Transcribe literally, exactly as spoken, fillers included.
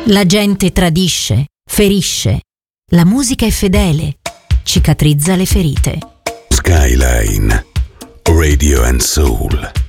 La gente tradisce, ferisce. La musica è fedele, cicatrizza le ferite. Skyline Radio and Soul.